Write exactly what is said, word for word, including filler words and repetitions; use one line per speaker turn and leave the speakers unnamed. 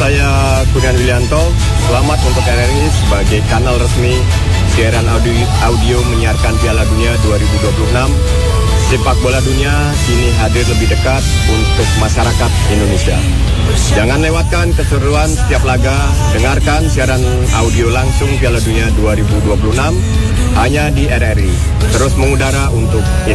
saya Kurniawan Willianto. Selamat untuk R R I sebagai kanal resmi siaran audio, audio menyiarkan Piala Dunia dua ribu dua puluh enam. Sepak bola dunia kini hadir lebih dekat untuk masyarakat Indonesia. Jangan lewatkan keseruan setiap laga. Dengarkan siaran audio langsung Piala Dunia dua ribu dua puluh enam hanya di R R I. Terus mengudara untuk